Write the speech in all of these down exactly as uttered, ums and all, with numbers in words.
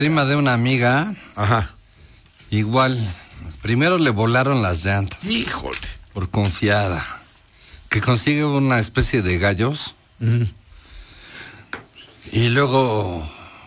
Prima de una amiga. Ajá. Igual, primero le volaron las llantas. Híjole. Por confiada. Que consigue una especie de gallos. Uh-huh. Y luego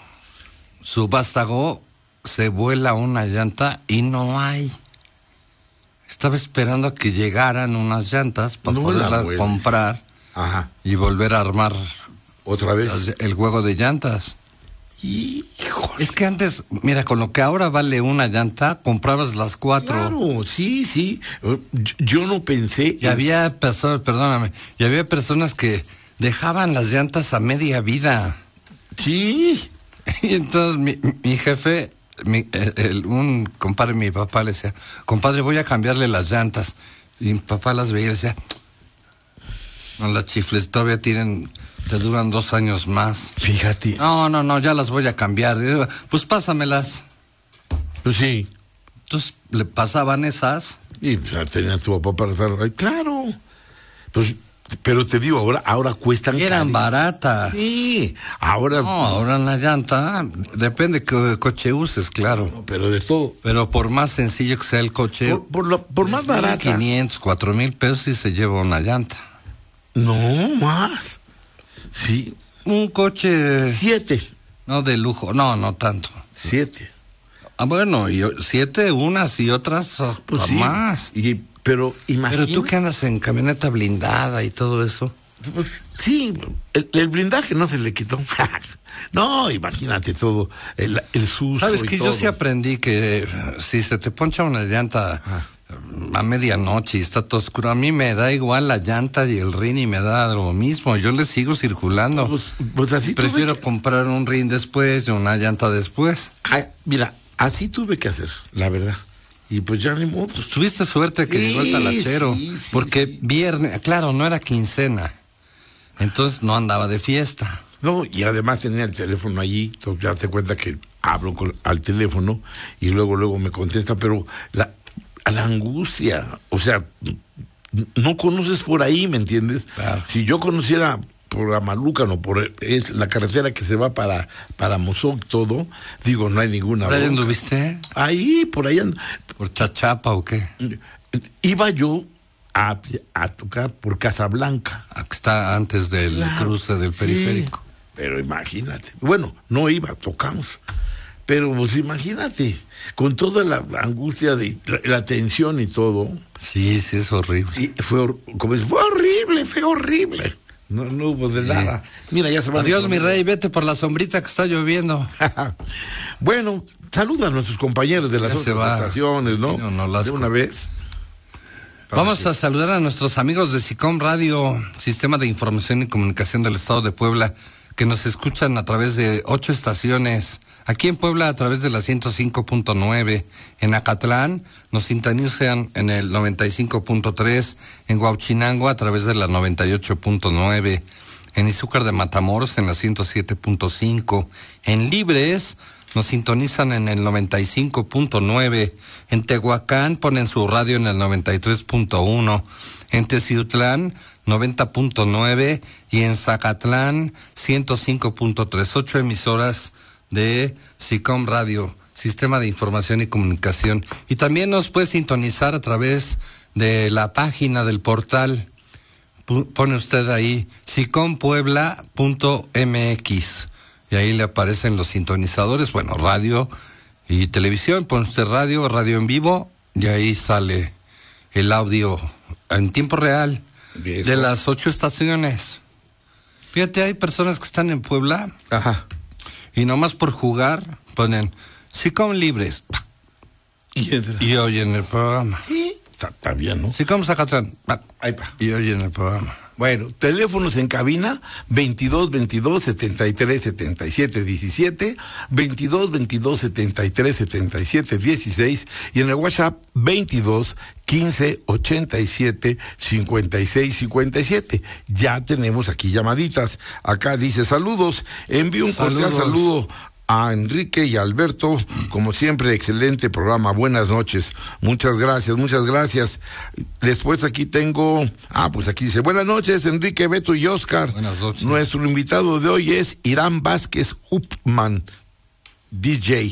su vástago se vuela una llanta y no hay. Estaba esperando a que llegaran unas llantas para no poderlas comprar. Ajá. Y volver a armar otra vez el juego de llantas. Híjole. Es que antes, mira, con lo que ahora vale una llanta, comprabas las cuatro. Claro, sí, sí. Yo no pensé. Y en... había personas, perdóname, y había personas que dejaban las llantas a media vida. Sí. Y entonces mi, mi jefe, mi, el, un compadre de mi papá le decía, compadre, voy a cambiarle las llantas. Y mi papá las veía y decía, no, las chifles todavía tienen... te duran dos años más. Fíjate. No, no, no, ya las voy a cambiar. Pues pásamelas. Pues sí. Entonces le pasaban esas. Y pues, tenía tu papá para estar. Ay, claro. Pues, pero te digo, ahora, ahora cuestan. Eran cari- baratas. Sí. Ahora. No, ahora en la llanta, depende qué coche uses, claro. No, pero de todo. Pero por más sencillo que sea el coche. Por, por, lo, por más barata. quinientos, cuatro mil pesos y se lleva una llanta. No, más. Sí. Un coche. Siete. No de lujo, no, no tanto. Siete. Ah, bueno, y siete unas y otras Pues sí. más. Y, pero imagínate. Pero tú que andas en camioneta blindada y todo eso. Pues, sí, el, el blindaje no se le quitó. No, imagínate todo, el, el susto. Sabes y que todo. yo sí aprendí que si se te poncha una llanta ah. a medianoche y está todo oscuro, a mí me da igual la llanta y el rin y me da lo mismo, yo le sigo circulando. Pues, pues así prefiero que... comprar un rin después y una llanta después. Ay, mira, así tuve que hacer, la verdad. Y pues ya ni modo. Pues tuviste suerte que sí, llegó el talachero, sí, sí, porque sí. viernes, claro, no era quincena, entonces no andaba de fiesta. No, y además tenía el teléfono allí, entonces ya te cuenta que hablo con, al teléfono y luego, luego me contesta, pero la, la angustia, o sea, no conoces por ahí, ¿me entiendes? Claro. Si yo conociera por Amalúcano, por es la carretera que se va para, para Mozoc, todo, digo, no hay ninguna. ¿Por ahí anduviste? Ahí, por ahí and... ¿Por Chachapa o qué? Iba yo a, a tocar por Casablanca. Que está antes del claro, cruce del periférico. Sí, pero imagínate. Bueno, no iba, tocamos. Pero pues imagínate, con toda la angustia de la, la tensión y todo. Sí, sí, es horrible. Y fue, como es, fue horrible, fue horrible. No, no hubo de sí. nada. Mira, ya se va. Adiós, mi rey, vete por la sombrita que está lloviendo. Bueno, saluda a nuestros compañeros de las ya otras estaciones, ¿no? No, no las de una vez. Vamos que... a saludar a nuestros amigos de SICOM Radio, Sistema de Información y Comunicación del Estado de Puebla, que nos escuchan a través de ocho estaciones. Aquí en Puebla a través de la ciento cinco punto nueve, en Acatlán nos sintonizan en el noventa y cinco punto tres, en Huauchinango a través de la noventa y ocho punto nueve, en Izúcar de Matamoros en la ciento siete punto cinco, en Libres nos sintonizan en el noventa y cinco punto nueve, en Tehuacán ponen su radio en el noventa y tres punto uno, en Teciutlán noventa punto nueve y en Zacatlán ciento cinco punto tres, ocho emisoras de SICOM Radio, Sistema de Información y Comunicación. Y también nos puede sintonizar a través de la página del portal. P- pone usted ahí sicom puebla punto m x y ahí le aparecen los sintonizadores, bueno, radio y televisión. Pone usted radio, radio en vivo y ahí sale el audio en tiempo real de las ocho estaciones. Fíjate, hay personas que están en Puebla. Ajá. Y nomás por jugar ponen SICOM Libres y, y oyen el programa. ¿Sí? Está, está bien, ¿no? SICOM Zacatlán ahí va. Y oyen el programa. Bueno, teléfonos en cabina veintidós veintidós setenta y tres setenta y siete diecisiete, veintidós veintidós setenta y tres setenta y siete dieciséis y en el WhatsApp veintidós quince ochenta y siete cincuenta y seis cincuenta y siete. Ya tenemos aquí llamaditas. Acá dice saludos. Envío un cordial saludo a Enrique y a Alberto, como siempre, excelente programa, buenas noches, muchas gracias, muchas gracias. Después aquí tengo, ah, pues aquí dice, buenas noches, Enrique, Beto y Oscar. Buenas noches. Nuestro invitado de hoy es Irán Vázquez Upman, D J.